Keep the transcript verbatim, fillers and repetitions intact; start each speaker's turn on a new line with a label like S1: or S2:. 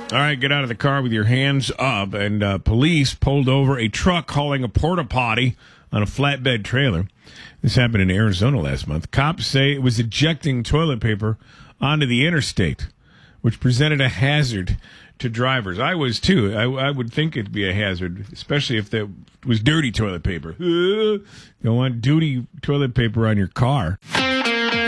S1: All right, get out of the car with your hands up. And uh, police pulled over a truck hauling a porta potty on a flatbed trailer. This happened in Arizona last month. Cops say it was ejecting toilet paper onto the interstate, which presented a hazard to drivers. I was, too. I, I would think it'd be a hazard, especially if there was dirty toilet paper. You don't want dirty toilet paper on your car.